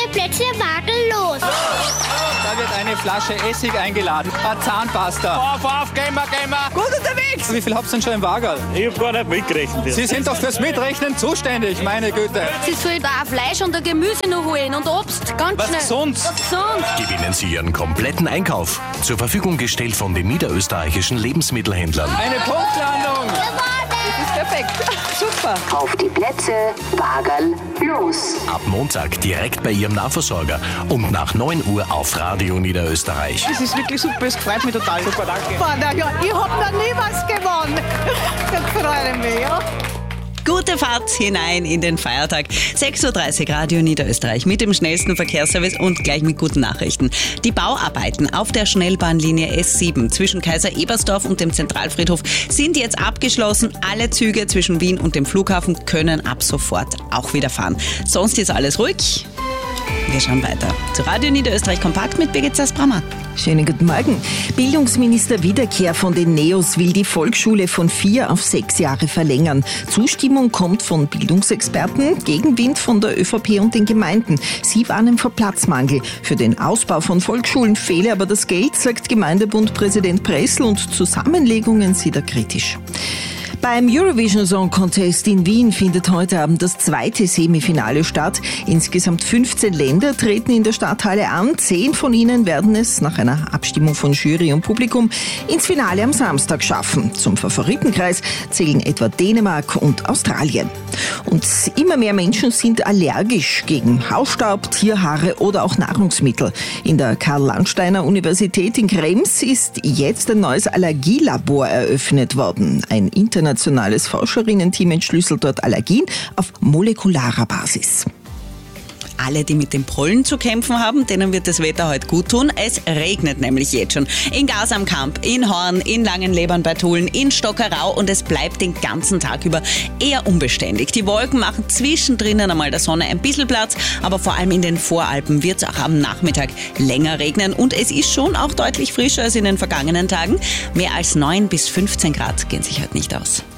Plätze wagellos. Da wird eine Flasche Essig eingeladen, eine Zahnpasta. Auf, gehen wir. Gut unterwegs. Wie viel habt ihr denn schon im Wagerl? Ich hab gar nicht mitgerechnet. Sie sind doch fürs Mitrechnen zuständig, meine Güte. Sie sollen da auch Fleisch und ein Gemüse noch holen und Obst, ganz schnell. Gesund. Gesund. Gewinnen Sie Ihren kompletten Einkauf. Zur Verfügung gestellt von den niederösterreichischen Lebensmittelhändlern. Eine Punktlandung. Das ist perfekt. Super. Auf die Plätze, Wagerl, los. Ab Montag direkt bei Ihrem Nahversorger und nach 9 Uhr auf Radio Niederösterreich. Das ist wirklich super, es freut mich total. Super, danke. Boah, na ja, ich hab noch nie was gewonnen. Das freut mich, ja. Gute Fahrt hinein in den Feiertag. 6.30 Uhr Radio Niederösterreich mit dem schnellsten Verkehrsservice und gleich mit guten Nachrichten. Die Bauarbeiten auf der Schnellbahnlinie S7 zwischen Kaiser Ebersdorf und dem Zentralfriedhof sind jetzt abgeschlossen. Alle Züge zwischen Wien und dem Flughafen können ab sofort auch wieder fahren. Sonst ist alles ruhig. Wir schauen weiter. Zu Radio Niederösterreich Kompakt mit Birgit Sass-Brammer. Schönen guten Morgen. Bildungsminister Wiederkehr von den NEOS will die Volksschule von 4 auf 6 Jahre verlängern. Zustimmung kommt von Bildungsexperten, Gegenwind von der ÖVP und den Gemeinden. Sie warnen vor Platzmangel. Für den Ausbau von Volksschulen fehle aber das Geld, sagt Gemeindebundpräsident Pressl, und Zusammenlegungen sieht er kritisch. Beim Eurovision Song Contest in Wien findet heute Abend das zweite Semifinale statt. Insgesamt 15 Länder treten in der Stadthalle an. 10 von ihnen werden es nach einer Abstimmung von Jury und Publikum ins Finale am Samstag schaffen. Zum Favoritenkreis zählen etwa Dänemark und Australien. Und immer mehr Menschen sind allergisch gegen Hausstaub, Tierhaare oder auch Nahrungsmittel. In der Karl-Landsteiner-Universität in Krems ist jetzt ein neues Allergielabor eröffnet worden. Ein internationales Forscherinnenteam entschlüsselt dort Allergien auf molekularer Basis. Alle, die mit dem Pollen zu kämpfen haben, denen wird das Wetter heute gut tun. Es regnet nämlich jetzt schon. In Gas am Kamp, in Horn, in Langenlebern bei Tulln, in Stockerau, und es bleibt den ganzen Tag über eher unbeständig. Die Wolken machen zwischendrin einmal der Sonne ein bisschen Platz, aber vor allem in den Voralpen wird es auch am Nachmittag länger regnen, und es ist schon auch deutlich frischer als in den vergangenen Tagen. Mehr als 9 bis 15 Grad gehen sich heute nicht aus.